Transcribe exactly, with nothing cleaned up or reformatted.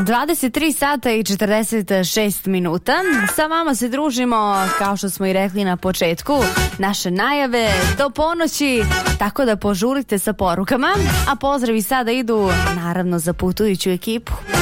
dvadeset tri sata i četrdeset šest minuta. Sa vama se družimo, kao što smo i rekli na početku, naše najave do ponoći, tako da požurite sa porukama. A pozdravi sada idu, naravno, za putujuću ekipu.